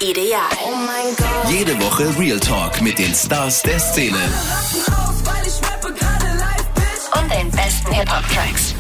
Ideal. Oh mein Gott. Jede Woche Real Talk mit den Stars der Szene. Und den besten Hip-Hop-Tracks.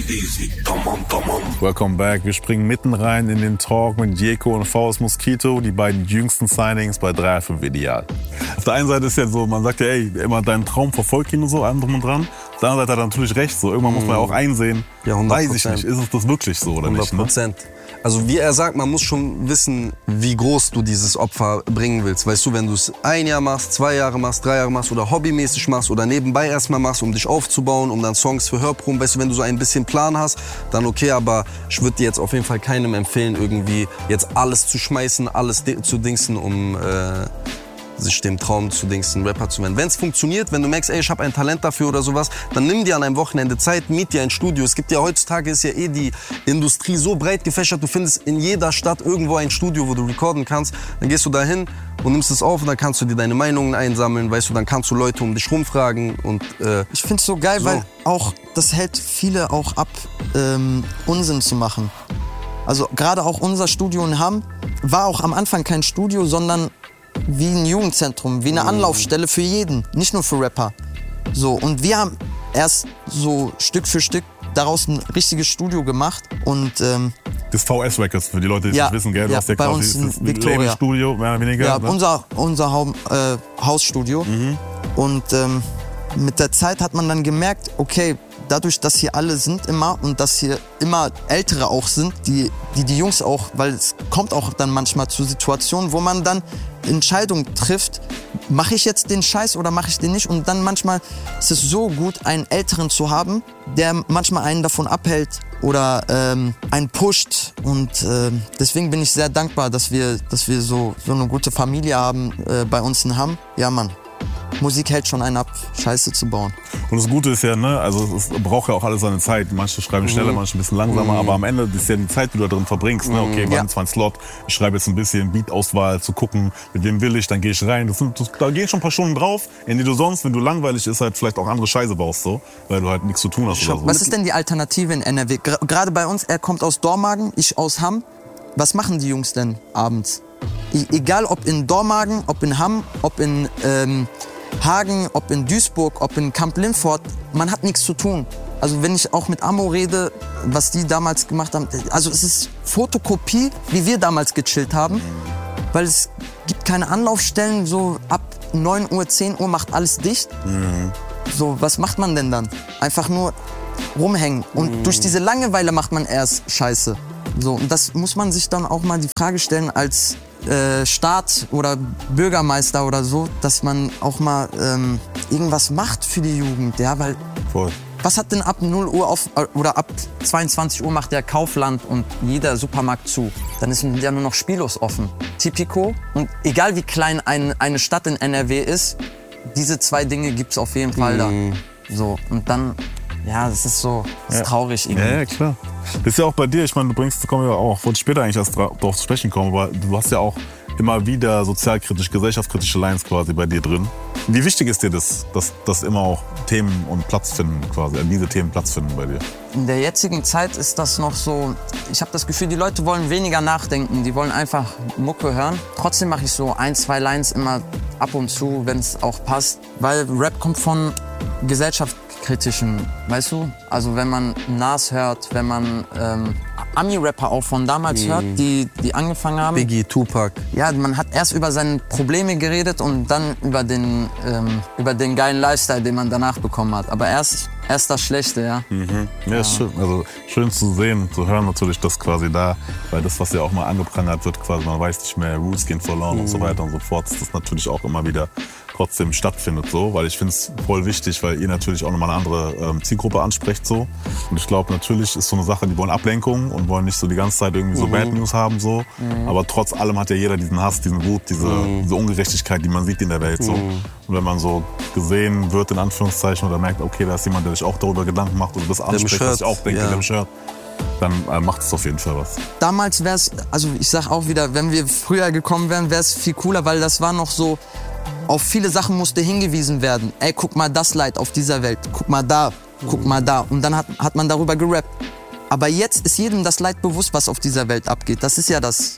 Welcome back. Wir springen mitten rein in den Talk mit Jeko und VS Mosquito, die beiden jüngsten Signings bei 3,5 Ideal. Auf der einen Seite ist ja so, man sagt ja, ey, immer deinen Traum verfolgt ihn und so, allem drum und dran. Auf der anderen Seite hat er natürlich recht, so irgendwann muss man ja auch einsehen, Ja, 100%. weiß ich nicht, ist es das wirklich so oder nicht? Ne? 100%. Also wie er sagt, man muss schon wissen, wie groß du dieses Opfer bringen willst. Weißt du, wenn du es 1 Jahr machst, 2 Jahre machst, 3 Jahre machst oder hobbymäßig machst oder nebenbei erstmal machst, um dich aufzubauen, um dann Songs für Hörproben, weißt du, wenn du so ein bisschen Plan hast, dann okay, aber ich würde dir jetzt auf jeden Fall keinem empfehlen, irgendwie jetzt alles zu schmeißen, alles zu dingsen, um sich dem Traum zu dingsen, Rapper zu werden. Wenn es funktioniert, wenn du merkst, ey, ich habe ein Talent dafür oder sowas, dann nimm dir an einem Wochenende Zeit, miet dir ein Studio. Es gibt ja heutzutage, ist ja eh die Industrie so breit gefächert, du findest in jeder Stadt irgendwo ein Studio, wo du recorden kannst. Dann gehst du dahin und nimmst es auf und dann kannst du dir deine Meinungen einsammeln, weißt du, dann kannst du Leute um dich rumfragen und ich find's so geil, weil auch das hält viele auch ab, Unsinn zu machen. Also gerade auch unser Studio in Hamm war auch am Anfang kein Studio, sondern wie ein Jugendzentrum, wie eine Anlaufstelle für jeden, nicht nur für Rapper. So, und wir haben erst so Stück für Stück daraus ein richtiges Studio gemacht und Das VS Records, für die Leute, die es nicht wissen, gell? Du hast ja bei quasi uns in Victoria. Studio, mehr oder weniger. Ja, ne? unser Hausstudio. Und mit der Zeit hat man dann gemerkt, okay, dadurch, dass hier alle sind immer und dass hier immer Ältere auch sind, die Jungs auch, weil es kommt auch dann manchmal zu Situationen, wo man dann Entscheidungen trifft, mache ich jetzt den Scheiß oder mache ich den nicht? Und dann manchmal ist es so gut, einen Älteren zu haben, der manchmal einen davon abhält oder einen pusht. Und deswegen bin ich sehr dankbar, dass wir so eine gute Familie haben bei uns in Hamm. Ja, Mann. Musik hält schon einen ab, Scheiße zu bauen. Und das Gute ist ja, ne, also es braucht ja auch alles seine Zeit. Manche schreiben schneller, manche ein bisschen langsamer, aber am Ende ist ja die Zeit, die du da drin verbringst. Ne? Okay, wann ist mein Slot? Ich schreibe jetzt ein bisschen Beat-Auswahl, zu gucken, mit wem will ich, dann gehe ich rein. Da gehen schon ein paar Stunden drauf, in die du sonst, wenn du langweilig ist, halt vielleicht auch andere Scheiße baust, so, weil du halt nichts zu tun hast oder so. Was ist denn die Alternative in NRW? Gerade bei uns, er kommt aus Dormagen, ich aus Hamm. Was machen die Jungs denn abends? Egal ob in Dormagen, ob in Hamm, ob in Hagen, ob in Duisburg, ob in Kamp-Lintfort, man hat nichts zu tun. Also wenn ich auch mit Amo rede, was die damals gemacht haben, also es ist Fotokopie, wie wir damals gechillt haben, weil es gibt keine Anlaufstellen, so ab 9 Uhr, 10 Uhr macht alles dicht. So, was macht man denn dann? Einfach nur rumhängen und durch diese Langeweile macht man erst Scheiße. So, und das muss man sich dann auch mal die Frage stellen als Staat oder Bürgermeister oder so, dass man auch mal irgendwas macht für die Jugend, ja, weil Voll. Was hat denn ab 0 Uhr oder ab 22 Uhr macht der Kaufland und jeder Supermarkt zu? Dann ist ja nur noch Spielos offen. Tipico. Und egal wie klein eine Stadt in NRW ist, diese 2 Dinge gibt's auf jeden Fall da. So, und dann, ja, das ist so, das ist traurig irgendwie. Ja, wollte ich später eigentlich erst darauf zu sprechen kommen, aber du hast ja auch immer wieder sozialkritisch, gesellschaftskritische Lines quasi bei dir drin. Wie wichtig ist dir das, dass immer auch Themen und Platz finden, quasi, diese Themen Platz finden bei dir? In der jetzigen Zeit ist das noch so, ich habe das Gefühl, die Leute wollen weniger nachdenken, die wollen einfach Mucke hören. Trotzdem mache ich so 1, 2 Lines immer ab und zu, wenn es auch passt, weil Rap kommt von gesellschaftskritischen, weißt du? Also wenn man Nas hört, wenn man Ami-Rapper auch von damals hört, die angefangen haben. Biggie, Tupac. Ja, man hat erst über seine Probleme geredet und dann über den geilen Lifestyle, den man danach bekommen hat. Aber erst das Schlechte, ja. Ja, ist schön. Also schön zu sehen, zu hören natürlich, dass quasi da, weil das, was ja auch mal angeprangert wird, quasi man weiß nicht mehr, Roots gehen verloren und so weiter und so fort, dass das natürlich auch immer wieder trotzdem stattfindet, so, weil ich finde es voll wichtig, weil ihr natürlich auch nochmal eine andere Zielgruppe ansprecht, so. Und ich glaube, natürlich ist so eine Sache, die wollen Ablenkung und wollen nicht so die ganze Zeit irgendwie so Bad News haben, so. Aber trotz allem hat ja jeder diesen Hass, diesen Wut, diese Ungerechtigkeit, die man sieht in der Welt, so. Und wenn man so gesehen wird, in Anführungszeichen, oder merkt, okay, da ist jemand, der sich auch darüber Gedanken macht oder das anspricht, was ich auch denke, der mich hört, dann macht es auf jeden Fall was. Damals wäre es, also ich sag auch wieder, wenn wir früher gekommen wären, wäre es viel cooler, weil das war noch so, auf viele Sachen musste hingewiesen werden. Ey, guck mal das Leid auf dieser Welt, guck mal da. Und dann hat man darüber gerappt. Aber jetzt ist jedem das Leid bewusst, was auf dieser Welt abgeht. Das ist ja das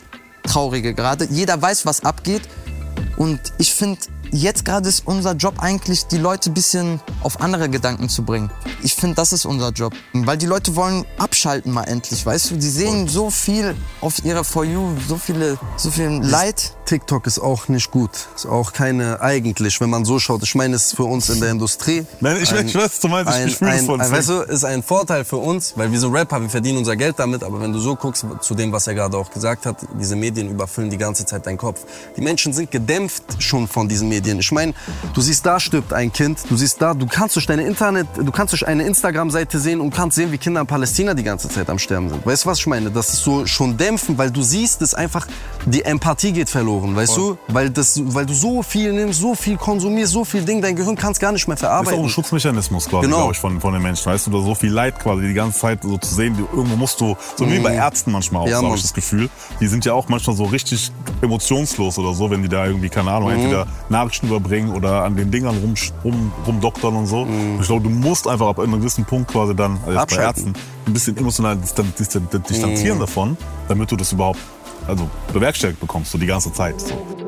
Traurige gerade. Jeder weiß, was abgeht. Und ich finde, jetzt gerade ist unser Job eigentlich, die Leute ein bisschen auf andere Gedanken zu bringen. Ich finde, das ist unser Job. Weil die Leute wollen abschalten mal endlich, weißt du? Die sehen so viel auf ihrer For You, so viel Leid. TikTok ist auch nicht gut. Ist auch keine eigentlich, wenn man so schaut. Ich meine, es ist für uns in der Industrie. Nein, ich weiß, du meinst, ich fühle es von weißt du, ist ein Vorteil für uns, weil wir so Rapper, wir verdienen unser Geld damit. Aber wenn du so guckst, zu dem, was er gerade auch gesagt hat, diese Medien überfüllen die ganze Zeit deinen Kopf. Die Menschen sind gedämpft schon von diesen Medien. Ich meine, du siehst, da stirbt ein Kind. Du siehst da, du kannst durch eine Instagram-Seite sehen und kannst sehen, wie Kinder in Palästina die ganze Zeit am Sterben sind. Weißt du, was ich meine? Das ist so schon dämpfen, weil du siehst, dass einfach die Empathie geht verloren, weißt du? Weil du so viel nimmst, so viel konsumierst, so viel Ding, dein Gehirn kann es gar nicht mehr verarbeiten. Das ist auch ein Schutzmechanismus quasi, genau. glaube ich, von den Menschen. Weißt du, da so viel Leid quasi die ganze Zeit so zu sehen, irgendwo musst du, so wie bei Ärzten manchmal auch, habe ich das Gefühl, die sind ja auch manchmal so richtig emotionslos oder so, wenn die da irgendwie, keine Ahnung, entweder Nachrichten überbringen oder an den Dingern rumdoktern und so. Und ich glaube, du musst einfach ab einem gewissen Punkt quasi dann, also jetzt bei Ärzten, ein bisschen emotional distanzieren davon, damit du das überhaupt bewerkstelligt bekommst, so die ganze Zeit. So.